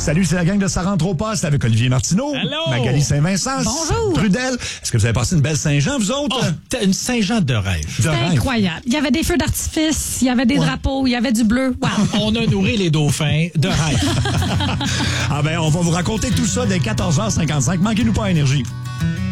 Salut, c'est la gang de Ça rentre au poste avec Olivier Martineau, Allô? Magali Saint-Vincent, Bonjour. Trudel. Est-ce que vous avez passé une belle Saint-Jean, vous autres? Oh, t'as une Saint-Jean de rêve. De C'était rêve. incroyable. Il y avait des feux d'artifice, il y avait des drapeaux, il y avait du bleu. Wow. On a nourri les dauphins de rêve. Ah ben, on va vous raconter tout ça dès 14h55. Manquez-nous pas à Énergie.